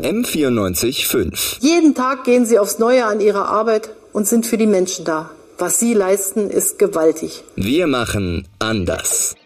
M94.5. Jeden Tag gehen sie aufs Neue an ihre Arbeit und sind für die Menschen da. Was sie leisten, ist gewaltig. Wir machen anders.